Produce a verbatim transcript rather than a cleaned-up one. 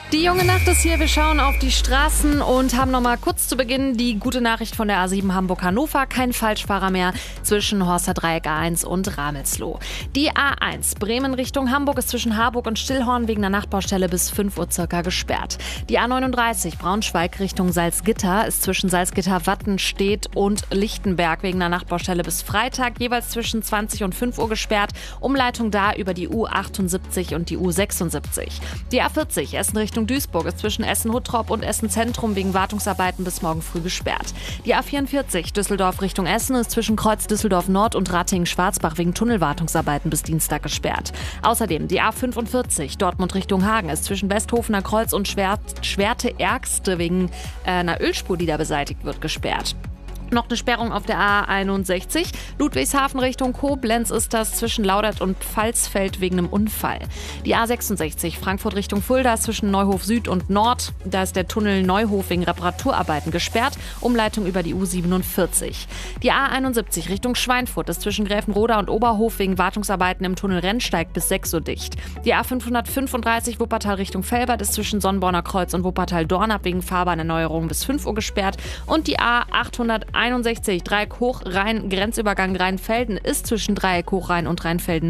Die junge Nacht ist hier, wir schauen auf die Straßen und haben nochmal kurz zu Beginn die gute Nachricht von der A sieben Hamburg-Hannover. Kein Falschfahrer mehr zwischen Horster Dreieck A eins und Ramelsloh. Die A eins Bremen Richtung Hamburg ist zwischen Harburg und Stillhorn wegen der Nachtbaustelle bis fünf Uhr circa gesperrt. Die A neununddreißig Braunschweig Richtung Salzgitter ist zwischen Salzgitter, Wattenstedt und Lichtenberg wegen der Nachtbaustelle bis Freitag jeweils zwischen zwanzig und fünf Uhr gesperrt. Umleitung da über die U achtundsiebzig und die U sechsundsiebzig. Die A vierzig Essen Richtung Duisburg ist zwischen Essen-Huttrop und Essen-Zentrum wegen Wartungsarbeiten bis morgen früh gesperrt. Die A vierundvierzig Düsseldorf Richtung Essen ist zwischen Kreuz Düsseldorf Nord und Ratingen-Schwarzbach wegen Tunnelwartungsarbeiten bis Dienstag gesperrt. Außerdem die A fünfundvierzig Dortmund Richtung Hagen ist zwischen Westhofener Kreuz und Schwert, Schwerte-Ergste wegen äh, einer Ölspur, die da beseitigt wird, gesperrt. Noch eine Sperrung auf der A einundsechzig. Ludwigshafen Richtung Koblenz ist das zwischen Laudert und Pfalzfeld wegen einem Unfall. Die A sechsundsechzig Frankfurt Richtung Fulda ist zwischen Neuhof Süd und Nord. Da ist der Tunnel Neuhof wegen Reparaturarbeiten gesperrt. Umleitung über die U siebenundvierzig. Die A einundsiebzig Richtung Schweinfurt ist zwischen Gräfenroda und Oberhof wegen Wartungsarbeiten im Tunnel Rennsteig bis sechs Uhr dicht. Die A fünfhundertfünfunddreißig Wuppertal Richtung Velbert ist zwischen Sonnborner Kreuz und Wuppertal-Dornab wegen Fahrbahnerneuerung bis fünf Uhr gesperrt. Und die A achthunderteinundsechzig Dreieck Hochrhein Grenzübergang Rheinfelden ist zwischen Dreieck Hochrhein und Rheinfelden